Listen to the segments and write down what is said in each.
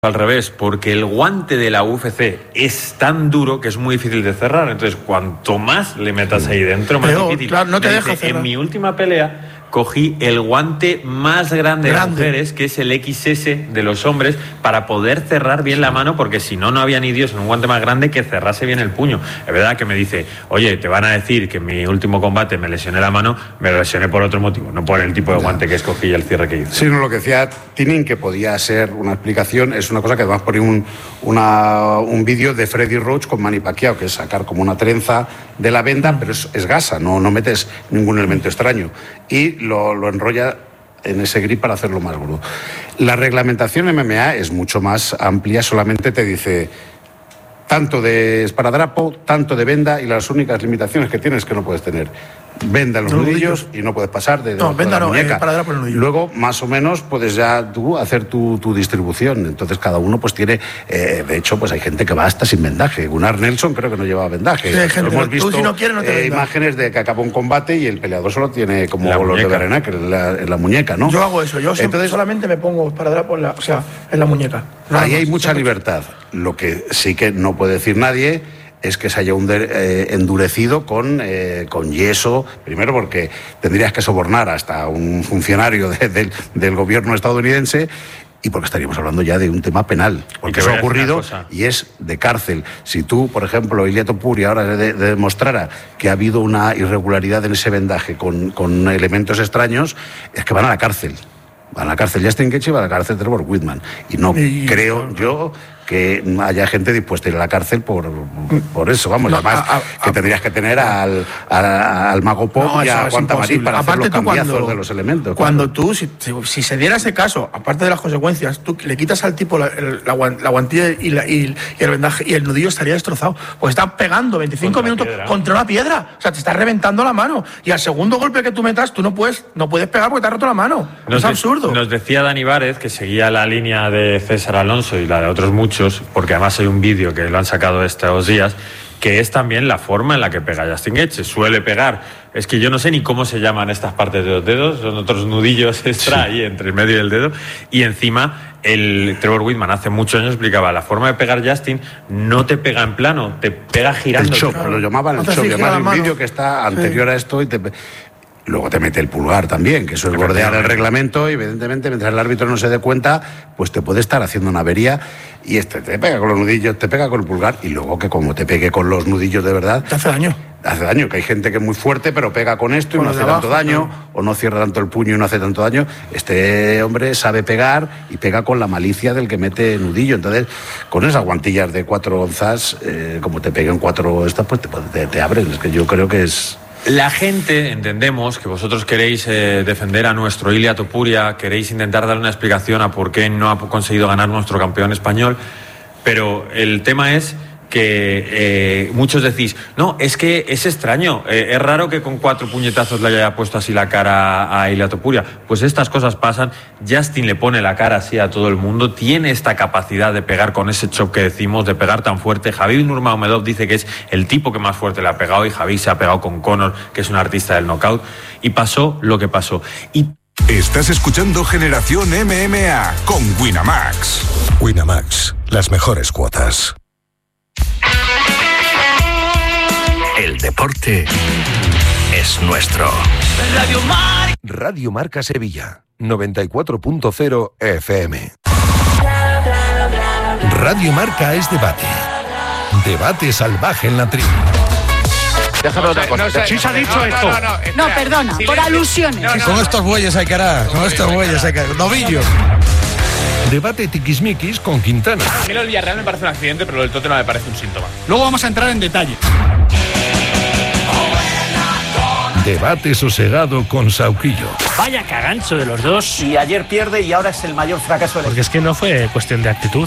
al revés, porque el guante de la UFC es tan duro que es muy difícil de cerrar. Entonces, cuanto más le metas ahí dentro, más difícil. Claro, no te deja cerrar. En mi última pelea cogí el guante más grande de mujeres, que es el XS de los hombres, para poder cerrar bien la mano, porque si no, no había ni Dios en un guante más grande que cerrase bien el puño. Es verdad que me dice, oye, te van a decir que en mi último combate me lesioné la mano, me lesioné por otro motivo, no por el tipo de guante que escogí y el cierre que hice. Sí, no, lo que decía Tinin, que podía ser una explicación, es una cosa que además ponía un vídeo de Freddy Roach con Manny Pacquiao, que es sacar como una trenza de la venda, pero es gasa, no metes ningún elemento extraño. Y lo enrolla en ese grip para hacerlo más duro. La reglamentación MMA es mucho más amplia, solamente te dice tanto de esparadrapo, tanto de venda, y las únicas limitaciones que tienes es que no puedes tener venda en los nudillos y no puedes pasar de venda la muñeca. Esparadrapo en el nudillo. Luego, más o menos, puedes ya tú hacer tu distribución. Entonces, cada uno pues tiene... de hecho, pues hay gente que va hasta sin vendaje. Gunnar Nelson creo que no llevaba vendaje. Sí, hay gente, hemos visto tú, si no quieres, no te imágenes de que acaba un combate y el peleador solo tiene como los de Berenaker en la muñeca, ¿no? Yo hago eso. Yo solamente me pongo esparadrapo en la muñeca. Ahí hay mucha libertad. Lo que sí que no puede decir nadie es que se haya endurecido con yeso, primero porque tendrías que sobornar hasta un funcionario del gobierno estadounidense, y porque estaríamos hablando ya de un tema penal, porque eso ha ocurrido y es de cárcel. Si tú, por ejemplo, Ilia Topuria ahora demostrara que ha habido una irregularidad en ese vendaje con elementos extraños, es que van a la cárcel. Van a la cárcel Justin Gaethje y va a la cárcel Trevor Whitman. Y no creo yo que haya gente dispuesta a ir a la cárcel por eso, vamos. Además, que tendrías que tener al Mago Pop y a Juan Tamarín para hacer los cambiazos de los elementos. Cuando tú, si se diera ese caso, aparte de las consecuencias, tú le quitas al tipo la guantilla y el vendaje, y el nudillo estaría destrozado. Pues estás pegando 25 minutos contra una piedra. O sea, te estás reventando la mano. Y al segundo golpe que tú metas, tú no puedes pegar porque te has roto la mano. Es absurdo. Nos decía Dani Várez, que seguía la línea de César Alonso y la de otros muchos, porque además hay un vídeo que lo han sacado estos días, que es también la forma en la que pega Justin Gaethje. Suele pegar, es que yo no sé ni cómo se llaman estas partes de los dedos, son otros nudillos extra ahí entre el medio del dedo, y encima el Trevor Whitman hace muchos años explicaba, la forma de pegar Justin no te pega en plano, te pega girando. El chop, lo llamaban el chop, llamaban un vídeo que está anterior a esto, y luego te mete el pulgar también, que eso es bordear el reglamento, y evidentemente mientras el árbitro no se dé cuenta, pues te puede estar haciendo una avería, y te pega con los nudillos, te pega con el pulgar, y luego que como te pegue con los nudillos de verdad, te hace daño. Hace daño, que hay gente que es muy fuerte pero pega con esto y no hace tanto daño, o no cierra tanto el puño y no hace tanto daño. Este hombre sabe pegar y pega con la malicia del que mete nudillo. Entonces, con esas guantillas de 4 onzas, como te peguen 4 estas, pues te abren. Es que yo creo que es... La gente, entendemos que vosotros queréis defender a nuestro Ilia Topuria, queréis intentar dar una explicación a por qué no ha conseguido ganar nuestro campeón español, pero el tema es que muchos decís, no, es que es extraño, es raro que con 4 puñetazos le haya puesto así la cara a Ilia Topuria. Pues estas cosas pasan. Justin le pone la cara así a todo el mundo, tiene esta capacidad de pegar con ese chop que decimos, de pegar tan fuerte. Khabib Nurmagomedov dice que es el tipo que más fuerte le ha pegado, y Khabib se ha pegado con Conor, que es un artista del knockout, y pasó lo que pasó. Estás escuchando Generación MMA con Winamax. Winamax, las mejores cuotas. El deporte es nuestro. Radio Marca Sevilla, 94.0 FM. Radio Marca es debate. Debate salvaje en la tribu. Déjame otra cosa. Sí se ha dicho esto. No, perdona, por alusiones. Con estos bueyes hay que hará. Con estos bueyes hay que hará. Novillo. Debate tiquismiquis con Quintana. A mí lo del Villarreal me parece un accidente, pero lo del Tottenham me parece un síntoma. Luego vamos a entrar en detalle. Debate sosegado con Sauquillo. Vaya cagancho de los dos. Y ayer pierde y ahora es el mayor fracaso del... Porque es que no fue cuestión de actitud,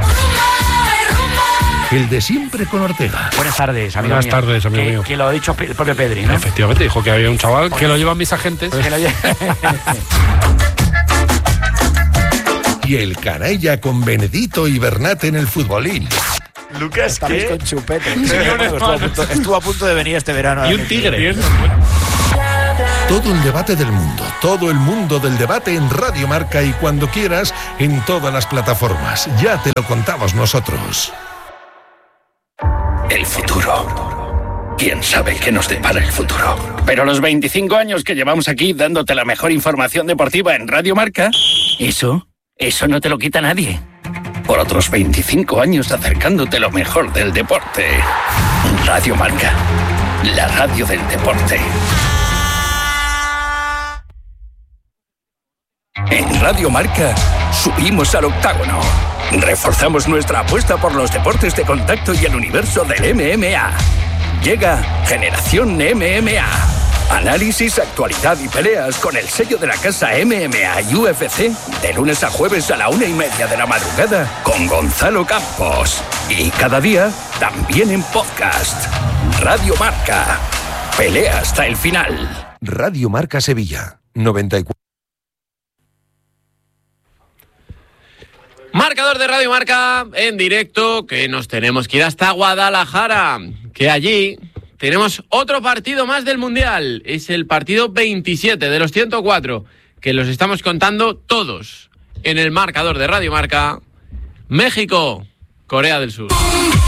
El de siempre con Ortega. Buenas tardes, amigo Buenas tardes, amigo mío. Que lo ha dicho el propio Pedri, ¿no? Efectivamente, dijo que había un chaval que lo llevan mis agentes. Y el canalla con Benedito y Bernat en el futbolín. Lucas, estáis ¿qué? con chupete. Sí, estuvo a punto de venir este verano. Y un tigre. Todo el debate del mundo, todo el mundo del debate en Radio Marca y cuando quieras en todas las plataformas. Ya te lo contamos nosotros. El futuro. ¿Quién sabe qué nos depara el futuro? Pero los 25 años que llevamos aquí dándote la mejor información deportiva en Radio Marca, eso no te lo quita nadie. Por otros 25 años acercándote lo mejor del deporte. Radio Marca, la radio del deporte. En Radio Marca subimos al octágono. Reforzamos nuestra apuesta por los deportes de contacto y el universo del MMA. Llega Generación MMA. Análisis, actualidad y peleas con el sello de la casa MMA y UFC de lunes a jueves a la 1:30 de la madrugada con Gonzalo Campos. Y cada día también en podcast. Radio Marca. Pelea hasta el final. Radio Marca Sevilla, 94. Marcador de Radio Marca en directo, que nos tenemos que ir hasta Guadalajara, que allí tenemos otro partido más del Mundial. Es el partido 27 de los 104, que los estamos contando todos en el marcador de Radio Marca. México, Corea del Sur.